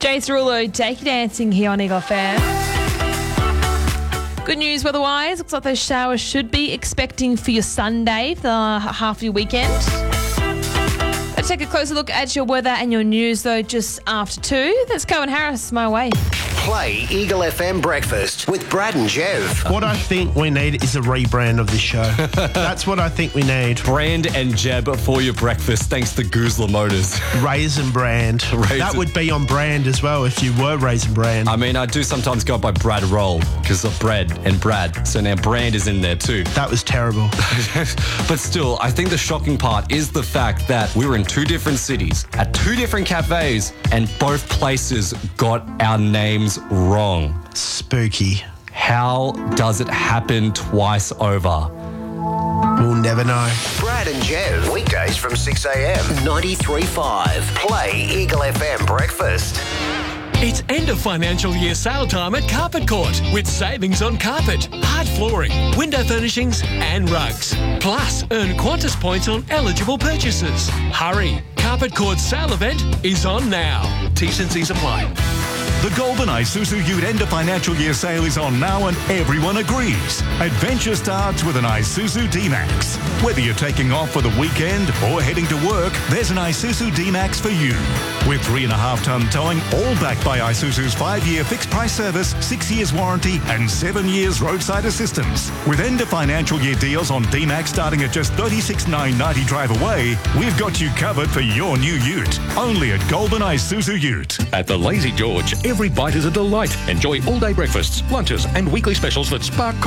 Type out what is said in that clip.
Jay Cerullo, Dakey Dancing here on Eagle FM. Good news weather-wise. Looks like those showers should be expecting for your Sunday, for the half of your weekend. Let's take a closer look at your weather and your news, though, just after 2. That's Cohen Harris, my way. Play Eagle FM Breakfast with Brad and Jev. What I think we need is a rebrand of this show. That's what I think we need. Brand and Jeb for your breakfast, thanks to Goozler Motors. Raisin Brand. That would be on brand as well if you were Raisin Brand. I mean, I do sometimes go by Brad Roll because of bread and Brad. So now brand is in there too. That was terrible. But still, I think the shocking part is the fact that we were in 2 different cities, at 2 different cafes, and both places got our names wrong. Spooky. How does it happen twice over? We'll never know. Brad and Jev, weekdays from 6 a.m. 93.5. Play Eagle FM Breakfast. It's end of financial year sale time at Carpet Court with savings on carpet, hard flooring, window furnishings and rugs. Plus, earn Qantas points on eligible purchases. Hurry! Carpet Court's sale event is on now. T's and C's apply. The Golden Isuzu Ute end of financial year sale is on now and everyone agrees. Adventure starts with an Isuzu D-Max. Whether you're taking off for the weekend or heading to work, there's an Isuzu D-Max for you. With 3.5-ton towing, all backed by Isuzu's 5-year fixed price service, 6 years warranty and 7 years roadside assistance. With end of financial year deals on D-Max starting at just $36,990 drive away, we've got you covered for your new Ute. Only at Golden Isuzu Ute. At the Lazy George, every bite is a delight. Enjoy all-day breakfasts, lunches and weekly specials that spark